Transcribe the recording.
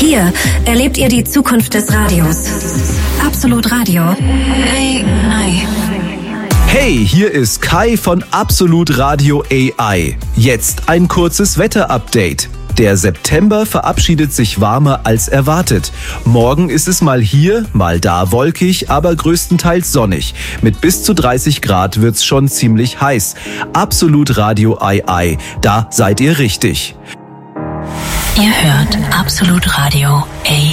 Hier erlebt ihr die Zukunft des Radios. Absolut Radio. AI. Hey, hier ist Kai von Absolut Radio AI. Jetzt ein kurzes Wetterupdate. Der September verabschiedet sich warmer als erwartet. Morgen ist es mal hier, mal da wolkig, aber größtenteils sonnig. Mit bis zu 30 Grad wird's schon ziemlich heiß. Absolut Radio AI, da seid ihr richtig. Ihr hört Absolut Radio AI.